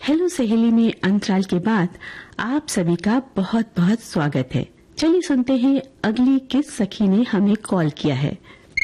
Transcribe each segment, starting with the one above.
Hello सहेली में अंतराल के बाद आप सभी का बहुत बहुत स्वागत है। चलिए सुनते हैं अगली किस सखी ने हमें कॉल किया है।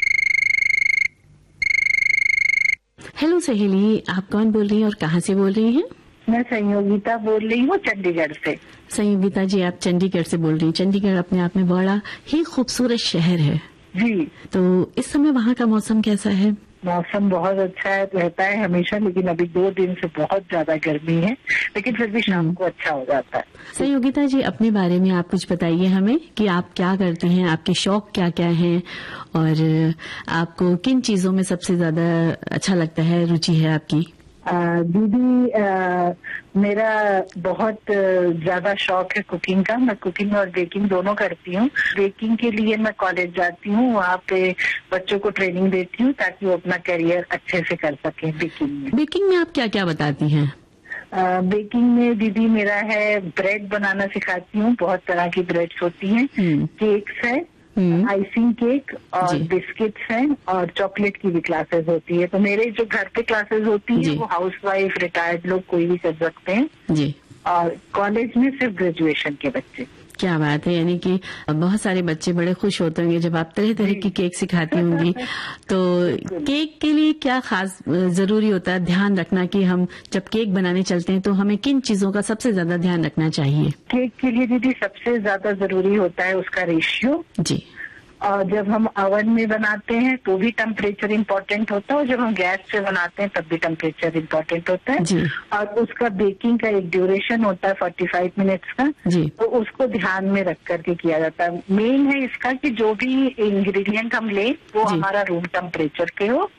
हेलो सहेली, आप कौन बोल रही हैं और कहाँ से बोल रही हैं? मैं संयोगिता बोल रही हूँ चंडीगढ़ से। संयोगिता जी, आप चंडीगढ़ से बोल रही हैं। चंडीगढ़ अपने आप में बड़ा ही खूबसूरत शहर है जी। तो इस समय वहाँ का मौसम कैसा है? मौसम बहुत अच्छा है, रहता है हमेशा, लेकिन अभी 2 दिन से बहुत ज्यादा गर्मी है, लेकिन फिर भी शाम को अच्छा हो जाता है। संयोगिता जी, अपने बारे में आप कुछ बताइए हमें कि आप क्या करती हैं, आपके शौक क्या क्या हैं और आपको किन चीजों में सबसे ज्यादा अच्छा लगता है, रुचि है आपकी? दीदी, मेरा बहुत ज्यादा शौक है कुकिंग का। मैं कुकिंग और बेकिंग दोनों करती हूँ। बेकिंग के लिए मैं कॉलेज जाती हूँ, वहाँ पे बच्चों को ट्रेनिंग देती हूँ ताकि वो अपना करियर अच्छे से कर सके बेकिंग में। बेकिंग में आप क्या क्या बताती हैं? बेकिंग में दीदी मेरा है, ब्रेड बनाना सिखाती हूँ। बहुत तरह की ब्रेड्स होती हैं, केक्स है, आइसिंग केक और बिस्किट्स हैं, और चॉकलेट की भी क्लासेस होती है। तो मेरे जो घर पे क्लासेस होती है वो हाउसवाइफ, रिटायर्ड लोग कोई भी कर सकते हैं जी। और कॉलेज में सिर्फ ग्रेजुएशन के बच्चे। क्या बात है, यानी कि बहुत सारे बच्चे बड़े खुश होते होंगे जब आप तरह तरह की केक सिखाती होंगी। तो केक के लिए क्या खास जरूरी होता है ध्यान रखना कि हम जब केक बनाने चलते हैं तो हमें किन चीजों का सबसे ज्यादा ध्यान रखना चाहिए? केक के लिए दीदी सबसे ज्यादा जरूरी होता है उसका रेशियो जी। और जब हम ओवन में बनाते हैं तो भी टेम्परेचर इम्पोर्टेंट होता है, और जब हम गैस पे बनाते हैं तब भी टेम्परेचर इम्पोर्टेंट होता है जी। और उसका बेकिंग का एक ड्यूरेशन होता है 45 मिनट्स का जी। तो उसको ध्यान में रख करके किया जाता है। मेन है इसका कि जो भी इंग्रेडिएंट हम लें वो हमारा रूम टेम्परेचर के हो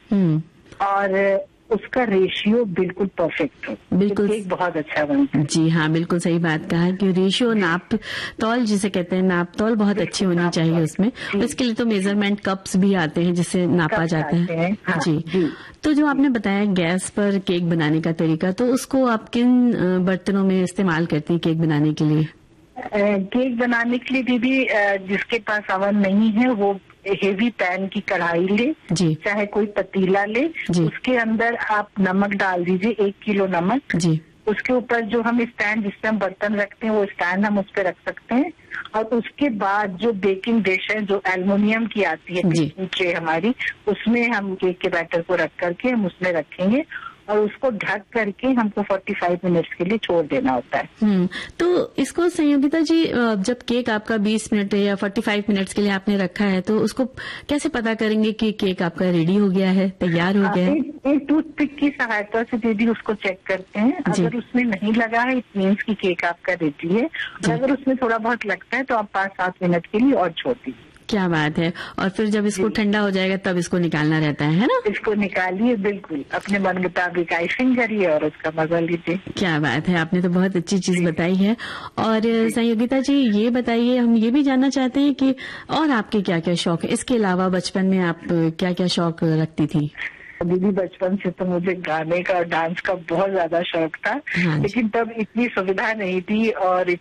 और उसका रेशियो बिल्कुल परफेक्ट हो, बिल्कुल केक बहुत अच्छा बनता है। जी हाँ, बिल्कुल सही बात कहा कि रेशियो, नाप तौल जिसे कहते हैं, नाप तौल बहुत अच्छी होनी चाहिए उसमें। इसके लिए तो मेजरमेंट कप्स भी आते हैं जिससे नापा जाता है। हाँ, जी। तो जो आपने बताया गैस पर केक बनाने का तरीका, तो उसको आप किन बर्तनों में इस्तेमाल करती हैं केक बनाने के लिए? केक बनाने के लिए दीदी जिसके पास ओवन नहीं है वो हेवी पैन की कढ़ाई ले, चाहे कोई पतीला ले, उसके अंदर आप नमक डाल दीजिए, 1 किलो नमक। उसके ऊपर जो हम स्टैंड जिसपे हम बर्तन रखते हैं वो स्टैंड हम उस पर रख सकते हैं, और उसके बाद जो बेकिंग डिश है जो एल्युमिनियम की आती है बेकिंग ट्रे हमारी, उसमें हम केक के बैटर को रख करके हम उसमें रखेंगे और उसको ढक करके हमको 45 मिनट्स के लिए छोड़ देना होता है। तो इसको संयोगिता जी, जब केक आपका 20 मिनट या 45 मिनट्स के लिए आपने रखा है तो उसको कैसे पता करेंगे कि केक आपका रेडी हो गया है, तैयार हो गया है? एक टूथपिक की सहायता से दीदी उसको चेक करते हैं। अगर उसमें नहीं लगा है इट मीन्स की केक आपका रेडी है, और अगर उसमें थोड़ा बहुत लगता है तो आप 5-7 मिनट के लिए और छोड़ दीजिए। क्या बात है। और फिर जब इसको ठंडा हो जाएगा तब इसको निकालना रहता है ना? इसको निकालिए, बिल्कुल अपने मन मुताबिक आइसिंग करिए और उसका मजा लीजिए। क्या बात है, आपने तो बहुत अच्छी चीज बताई है। और संयोगिता जी, ये बताइए, हम ये भी जानना चाहते हैं कि और आपके क्या क्या शौक है, इसके अलावा बचपन में आप क्या क्या शौक रखती थी? दीदी बचपन से तो मुझे गाने का और डांस का बहुत ज्यादा शौक था, लेकिन तब इतनी सुविधा नहीं थी और